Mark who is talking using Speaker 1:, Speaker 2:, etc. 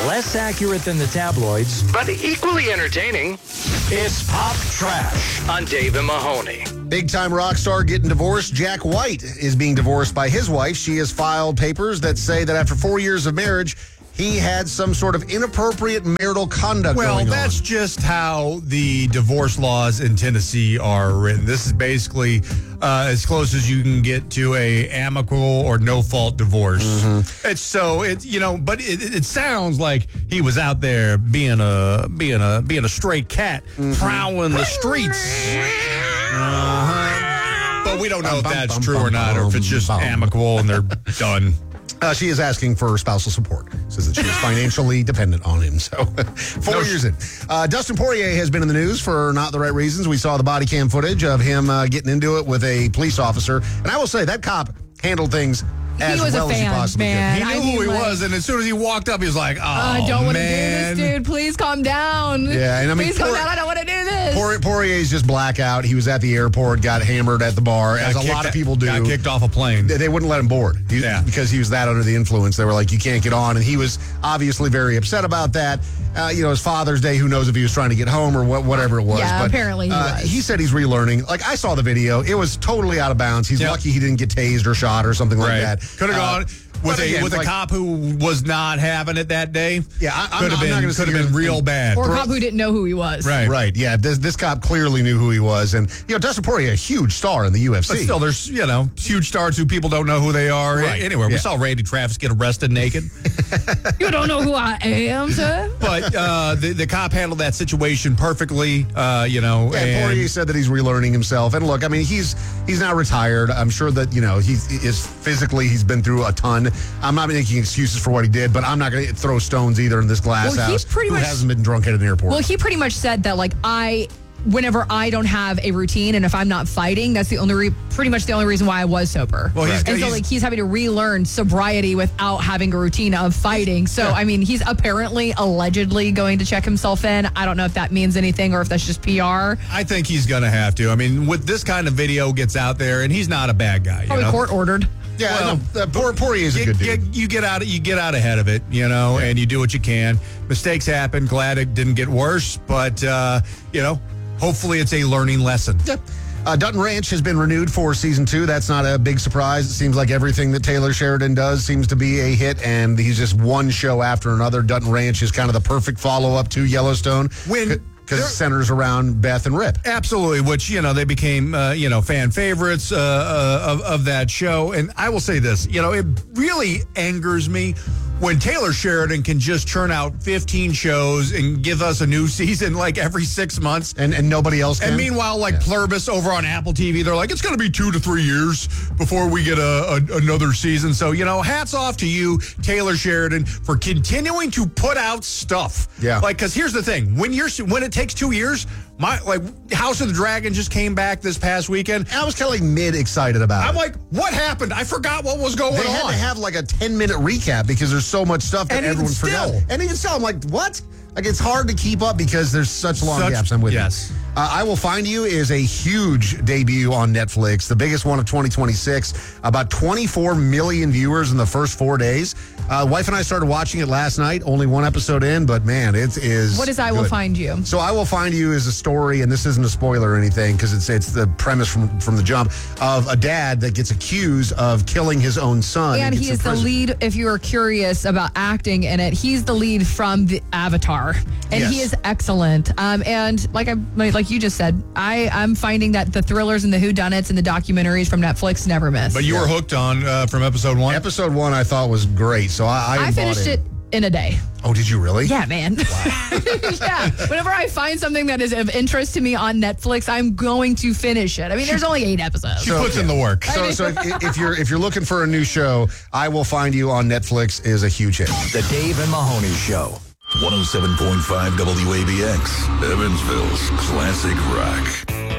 Speaker 1: Less accurate than the tabloids, but equally entertaining. It's Pop Trash on Dave and Mahoney.
Speaker 2: Big-time rock star getting divorced. Jack White is being divorced by his wife. She has filed papers that say that after 4 years of marriage, he had some sort of inappropriate marital conduct going on.
Speaker 3: Well, that's just how the divorce laws in Tennessee are written. This is basically as close as you can get to a amicable or no-fault divorce. Mm-hmm. But it sounds like he was out there being a stray cat, prowling the streets. But we don't know if that's true or not, or if it's just amicable and they're done.
Speaker 2: She is asking for spousal support. Says that she is financially dependent on him. So 4 years in. Dustin Poirier has been in the news for not the right reasons. We saw the body cam footage of him getting into it with a police officer. And I will say that cop handled things as well as he possibly could.
Speaker 3: He knew who he was, and as soon as he walked up, he was like, I
Speaker 4: don't want to do this, dude. Please calm down.
Speaker 2: Yeah, and I mean,
Speaker 4: please calm down. I don't want to do this.
Speaker 2: Poirier's just blackout. He was at the airport, got hammered at the bar, as a lot of people do.
Speaker 3: Got kicked off a plane.
Speaker 2: They wouldn't let him board because he was that under the influence. They were like, you can't get on, and he was obviously very upset about that. His Father's Day, who knows if he was trying to get home or whatever it was.
Speaker 4: Yeah,
Speaker 2: but,
Speaker 4: apparently he was.
Speaker 2: He said he's relearning. Like, I saw the video. It was totally out of bounds. He's lucky he didn't get tased or shot or something like that.
Speaker 3: Could have gone with a cop who was not having it that day.
Speaker 2: Yeah,
Speaker 3: could have been real bad.
Speaker 4: Or a cop who didn't know who he was.
Speaker 2: Right. Yeah, this cop clearly knew who he was. And, Dustin Poirier, a huge star in the UFC.
Speaker 3: But still, there's, huge stars who people don't know who they are. Right. Anyway, we saw Randy Travis get arrested naked.
Speaker 4: You don't know who I am, sir?
Speaker 3: But the cop handled that situation perfectly,
Speaker 2: and Poirier said that he's relearning himself. And look, I mean, he's now retired. I'm sure that, he's been through a ton. I'm not making excuses for what he did, but I'm not going to throw stones either in this glass house who hasn't been drunk at an airport.
Speaker 4: Well, he pretty much said that, whenever I don't have a routine and if I'm not fighting, that's pretty much the only reason why I was sober.
Speaker 3: Well,
Speaker 4: he's having to relearn sobriety without having a routine of fighting. So, I mean, he's apparently, allegedly going to check himself in. I don't know if that means anything or if that's just PR.
Speaker 3: I think he's going to have to. I mean, with this kind of video gets out there, and he's not a bad guy.
Speaker 4: Probably court ordered.
Speaker 2: Yeah, Poirier's a good dude.
Speaker 3: You get out ahead of it, and you do what you can. Mistakes happen. Glad it didn't get worse, but hopefully it's a learning lesson.
Speaker 2: Yep. Dutton Ranch has been renewed for season 2. That's not a big surprise. It seems like everything that Taylor Sheridan does seems to be a hit, and he's just one show after another. Dutton Ranch is kind of the perfect follow-up to Yellowstone. Because it centers around Beth and Rip.
Speaker 3: Absolutely, which, they became, fan favorites of that show. And I will say this, it really angers me when Taylor Sheridan can just churn out 15 shows and give us a new season every 6 months.
Speaker 2: And nobody else can.
Speaker 3: And meanwhile, Pluribus over on Apple TV, they're like, it's going to be 2 to 3 years before we get another season. So, hats off to you, Taylor Sheridan, for continuing to put out stuff.
Speaker 2: Yeah.
Speaker 3: Because here's the thing. When it takes 2 years, House of the Dragon just came back this past weekend.
Speaker 2: And I was kind of mid-excited about it.
Speaker 3: I'm like, what happened? I forgot what was going on.
Speaker 2: They had to have a 10-minute recap because there's so much stuff that everyone forgot. And even still, I'm like, what? It's hard to keep up because there's such long gaps. I'm with you. I Will Find You is a huge debut on Netflix, the biggest one of 2026. About 24 million viewers in the first 4 days. Wife and I started watching it last night, only one episode in, but man, it is
Speaker 4: What is I Will Find You?
Speaker 2: So I Will Find You is a story, and this isn't a spoiler or anything, because it's the premise from the jump, of a dad that gets accused of killing his own son.
Speaker 4: And he is the lead, if you are curious about acting in it, he's the lead from the Avatar. And he is excellent. And like you just said, I'm finding that the thrillers and the whodunits and the documentaries from Netflix never miss.
Speaker 3: But you were hooked on from episode 1?
Speaker 2: Episode 1 I thought was great, so I
Speaker 4: finished it in a day.
Speaker 2: Oh, did you really?
Speaker 4: Yeah, man. Wow. Yeah. Whenever I find something that is of interest to me on Netflix, I'm going to finish it. I mean, there's only 8 episodes.
Speaker 3: She puts in the work.
Speaker 2: So if you're looking for a new show, I Will Find You on Netflix is a huge hit.
Speaker 1: The Dave and Mahoney Show.
Speaker 5: 107.5 WABX, Evansville's classic rock.